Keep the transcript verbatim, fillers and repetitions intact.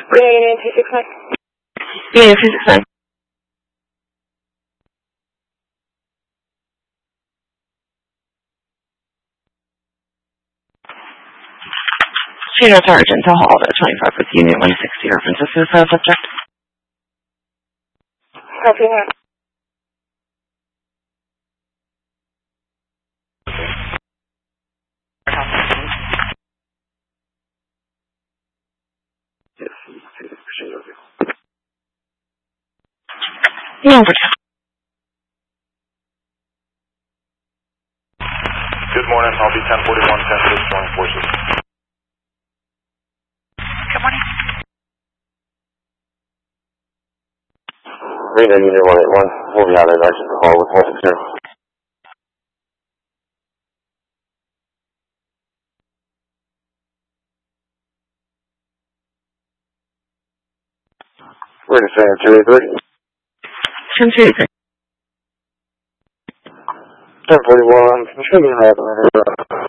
Union two six nine. Union two six nine. Senior Sergeant to Hall at twenty-five with Union one sixty, reference to suicide subject. Copy that. Yeah, over to. Good morning. I'll be ten forty-one, ten six, Joint Forces. Good morning. Reno Unit one eight one. We'll be out of emergency call with one six zero. We're to say two eight three. ten two eight three. ten forty-one. Should be right.